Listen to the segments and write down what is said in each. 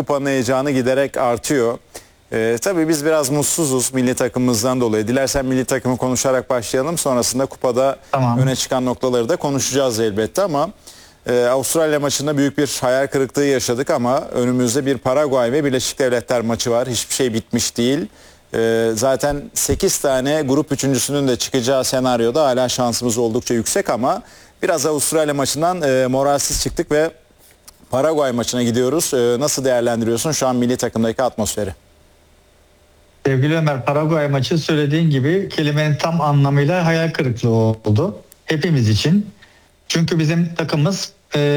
kupanın heyecanı giderek artıyor. Tabii biz biraz mutsuzuz milli takımımızdan dolayı. Dilersen milli takımı konuşarak başlayalım. Sonrasında kupada öne çıkan noktaları da konuşacağız elbette ama Avustralya maçında büyük bir hayal kırıklığı yaşadık ama önümüzde bir Paraguay ve Birleşik Devletler maçı var. Hiçbir şey bitmiş değil. Zaten 8 tane grup üçüncüsünün de çıkacağı senaryoda hala şansımız oldukça yüksek ama biraz Avustralya maçından moralsiz çıktık ve Paraguay maçına gidiyoruz. Nasıl değerlendiriyorsun şu an milli takımdaki atmosferi? Sevgili Ömer, Paraguay maçı söylediğin gibi kelimenin tam anlamıyla hayal kırıklığı oldu. Hepimiz için. Çünkü bizim takımımız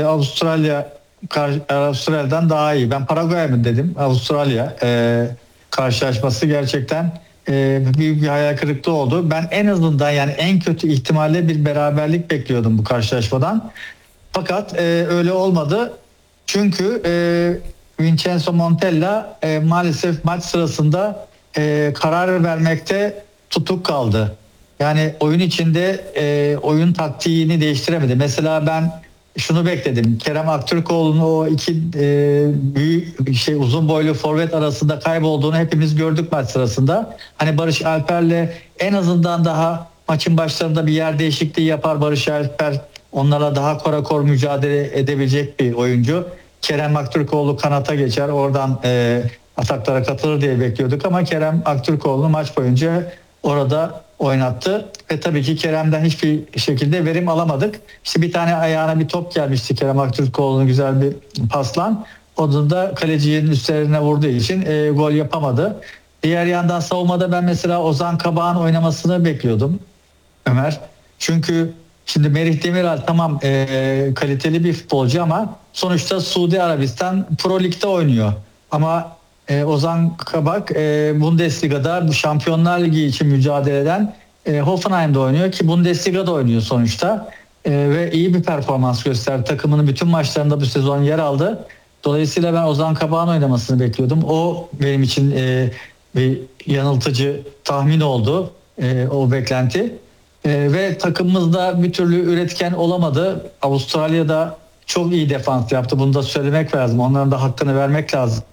Avustralya'dan daha iyi. Ben Paraguay mı dedim? Avustralya karşılaşması gerçekten büyük bir hayal kırıklığı oldu. Ben en azından yani en kötü ihtimalle bir beraberlik bekliyordum bu karşılaşmadan. Fakat öyle olmadı. Çünkü Vincenzo Montella maalesef maç sırasında karar vermekte tutuk kaldı. Yani oyun içinde oyun taktiğini değiştiremedi. Mesela ben şunu bekledim. Kerem Aktürkoğlu'nun o iki büyük uzun boylu forvet arasında kaybolduğunu hepimiz gördük maç sırasında. Hani Barış Alper'le en azından daha maçın başlarında bir yer değişikliği yapar Barış Alper. Onlarla daha korakor mücadele edebilecek bir oyuncu. Kerem Aktürkoğlu kanata geçer. Oradan ataklara katılır diye bekliyorduk ama Kerem Aktürkoğlu'nu maç boyunca orada oynattı. Ve tabii ki Kerem'den hiçbir şekilde verim alamadık. İşte bir tane ayağına bir top gelmişti Kerem Aktürkoğlu'nun güzel bir paslan. Onu da kalecinin üstlerine vurduğu için gol yapamadı. Diğer yandan savunmada ben mesela Ozan Kabak'ın oynamasını bekliyordum Ömer. Çünkü şimdi Merih Demiral tamam kaliteli bir futbolcu ama sonuçta Suudi Arabistan Pro Lig'de oynuyor. Ama Ozan Kabak Bundesliga'da bu Şampiyonlar Ligi için mücadele eden Hoffenheim'de oynuyor ki Bundesliga'da oynuyor sonuçta. Ve iyi bir performans gösterdi. Takımının bütün maçlarında bu sezon yer aldı. Dolayısıyla ben Ozan Kabak'ın oynamasını bekliyordum. O benim için bir yanıltıcı tahmin oldu. O beklenti. Ve takımımızda bir türlü üretken olamadı. Avustralya'da çok iyi defans yaptı. Bunu da söylemek lazım. Onların da hakkını vermek lazım.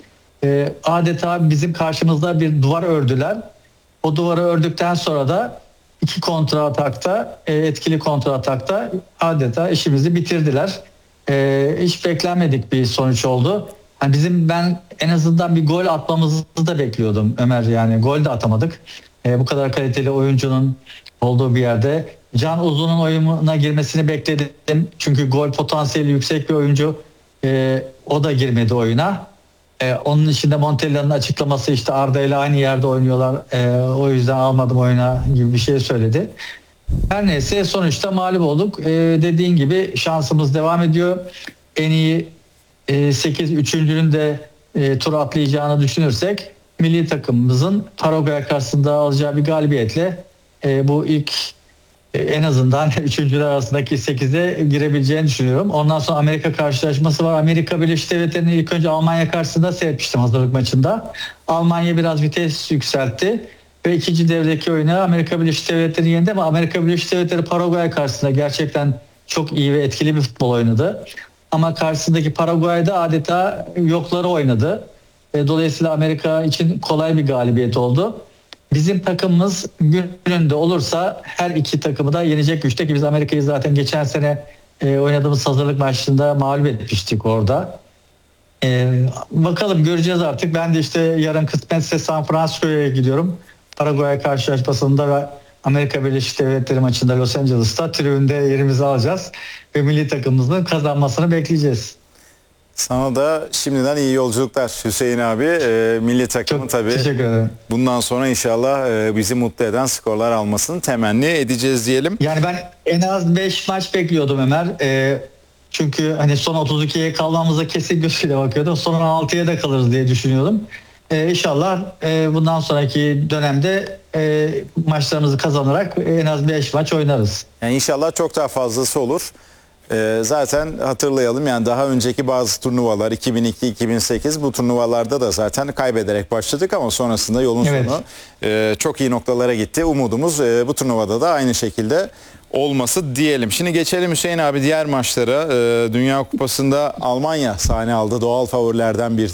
Adeta bizim karşımızda bir duvar ördüler. O duvarı ördükten sonra da iki kontratakta, etkili kontratakta adeta işimizi bitirdiler. Hiç beklenmedik bir sonuç oldu. Yani ben en azından bir gol atmamızı da bekliyordum Ömer, yani gol de atamadık. Bu kadar kaliteli oyuncunun olduğu bir yerde Can Uzun'un oyuna girmesini bekledim. Çünkü gol potansiyeli yüksek bir oyuncu. O da girmedi oyuna. Onun içinde Montella'nın açıklaması işte Arda ile aynı yerde oynuyorlar. O yüzden almadım oyuna gibi bir şey söyledi. Her neyse sonuçta mağlup olduk. Dediğin gibi şansımız devam ediyor. En iyi 8 üçüncünün de tur atlayacağını düşünürsek milli takımımızın Paraguay karşısında alacağı bir galibiyetle bu ilk en azından üçüncüler arasındaki 8'e girebileceğini düşünüyorum. Ondan sonra Amerika karşılaşması var. Amerika Birleşik Devletleri'ni ilk önce Almanya karşısında seyretmiştim hazırlık maçında. Almanya biraz vites yükseltti ve ikinci devredeki oyunu Amerika Birleşik Devletleri'ni yendi ama Amerika Birleşik Devletleri Paraguay karşısında gerçekten çok iyi ve etkili bir futbol oynadı. Ama karşısındaki Paraguay'da adeta yokları oynadı. Dolayısıyla Amerika için kolay bir galibiyet oldu. Bizim takımımız gününde olursa her iki takımı da yenecek güçte ki biz Amerika'yı zaten geçen sene oynadığımız hazırlık maçında mağlup etmiştik orada. Bakalım göreceğiz artık. Ben de işte yarın kısmetse San Francisco'ya gidiyorum. Paraguay karşılaşmasında ve Amerika Birleşik Devletleri maçında Los Angeles'ta tribünde yerimizi alacağız ve milli takımımızın kazanmasını bekleyeceğiz. Sana da şimdiden iyi yolculuklar Hüseyin abi. Milli takımı tabii bundan sonra inşallah bizi mutlu eden skorlar almasını temenni edeceğiz diyelim. Yani ben en az 5 maç bekliyordum Ömer. Çünkü hani son 32'ye kalmamıza kesin gözüyle bakıyordum. Son 16'ya da kalırız diye düşünüyordum. İnşallah bundan sonraki dönemde maçlarımızı kazanarak en az 5 maç oynarız. Yani inşallah çok daha fazlası olur. Zaten hatırlayalım yani daha önceki bazı turnuvalar 2002-2008 bu turnuvalarda da zaten kaybederek başladık ama sonrasında yolun sonu çok iyi noktalara gitti. Umudumuz bu turnuvada da aynı şekilde olması diyelim. Şimdi geçelim Hüseyin abi diğer maçlara. Dünya Kupası'nda Almanya sahne aldı. Doğal favorilerden bir